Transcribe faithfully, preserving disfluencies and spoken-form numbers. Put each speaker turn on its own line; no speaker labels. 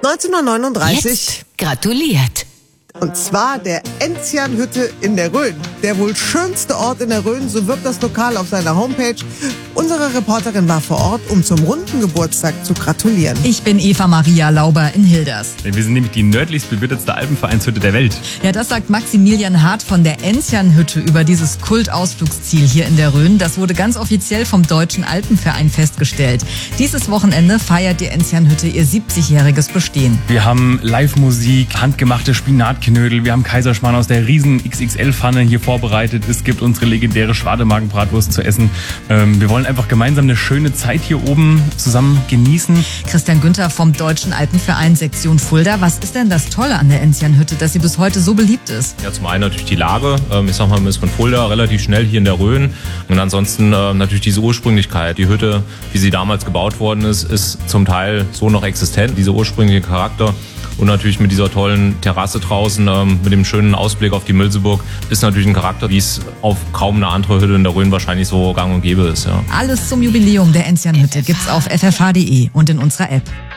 neunzehnhundertneununddreißig.
Jetzt gratuliert.
Und zwar der Enzianhütte in der Rhön. Der wohl schönste Ort in der Rhön, so wirbt das Lokal auf seiner Homepage. Unsere Reporterin war vor Ort, um zum runden Geburtstag zu gratulieren.
Ich bin Eva Maria Lauber in Hilders.
Wir sind nämlich die nördlichst bewirtetste Alpenvereinshütte der Welt.
Ja, das sagt Maximilian Hart von der Enzianhütte über dieses Kultausflugsziel hier in der Rhön. Das wurde ganz offiziell vom Deutschen Alpenverein festgestellt. Dieses Wochenende feiert die Enzianhütte ihr siebzigjähriges Bestehen.
Wir haben Live-Musik, handgemachte Spinatknödel, wir haben Kaiserschmarrn aus der riesen X X L-Pfanne hier vorbereitet. Es gibt unsere legendäre Schwademagenbratwurst zu essen. Ähm, wir wollen einfach gemeinsam eine schöne Zeit hier oben zusammen genießen.
Christian Günther vom Deutschen Alpenverein Sektion Fulda. Was ist denn das Tolle an der Enzianhütte, dass sie bis heute so beliebt ist?
Ja, zum einen natürlich die Lage. Ich sag mal, man ist von Fulda relativ schnell hier in der Rhön. Und ansonsten natürlich diese Ursprünglichkeit. Die Hütte, wie sie damals gebaut worden ist, ist zum Teil so noch existent. Dieser ursprüngliche Charakter. Und natürlich mit dieser tollen Terrasse draußen, ähm, mit dem schönen Ausblick auf die Mülseburg, ist natürlich ein Charakter, wie es auf kaum eine andere Hütte in der Rhön wahrscheinlich so gang und gäbe ist. Ja.
Alles zum Jubiläum der Enzianhütte gibt's auf f f h punkt d e und in unserer App.